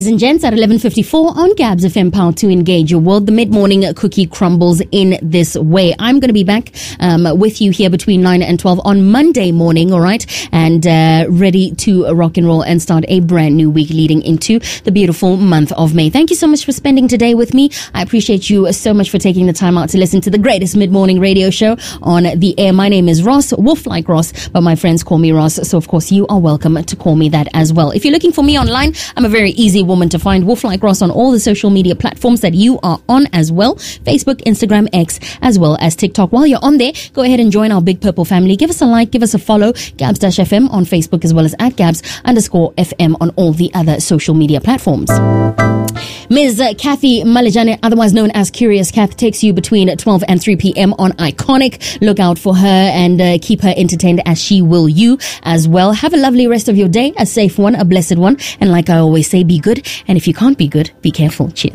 Ladies and gents, at 11:54 on Gabs FM, Power to Engage Your World. The mid-morning cookie crumbles in this way. I'm going to be back with you here between 9 and 12 on Monday morning, all right? And ready to rock and roll and start a brand new week leading into the beautiful month of May. Thank you so much for spending today with me. I appreciate you so much for taking the time out to listen to the greatest mid-morning radio show on the air. My name is Ross, Wolf like Ross, but my friends call me Ross. So, of course, you are welcome to call me that as well. If you're looking for me online, I'm a very easy woman to find. Wolf like Ross on all the social media platforms that you are on as well. Facebook, Instagram, X, as well as TikTok. While you're on there, go ahead and join our Big Purple family. Give us a like, give us a follow. Gabs-FM on Facebook as well as at Gabs_FM on all the other social media platforms. Ms. Kathy Malejane, otherwise known as Curious Kath, takes you between 12 and 3 p.m. on Iconic. Look out for her and keep her entertained as she will you as well. Have a lovely rest of your day, a safe one, a blessed one. And like I always say, be good. And if you can't be good, be careful. Cheers.